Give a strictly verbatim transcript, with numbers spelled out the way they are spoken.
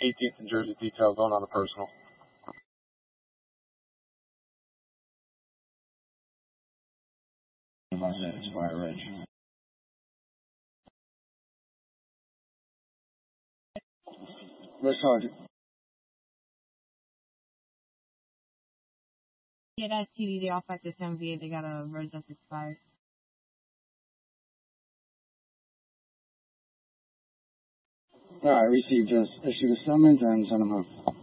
eighteenth and Jersey detail going on a personal. It's Fire Ridge. Where's Sergeant? Yeah, that's T D. They off at the seven V eight. They got a res that's expired. All right, received. Just issue the summons and send them home.